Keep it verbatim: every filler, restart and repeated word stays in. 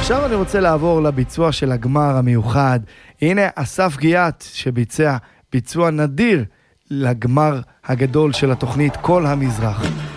עכשיו אני רוצה לעבור לביצוע של הגמר המיוחד. הנה אסף גיאת שביצע ביצוע נדיר לגמר הגדול של התוכנית כל המזרח.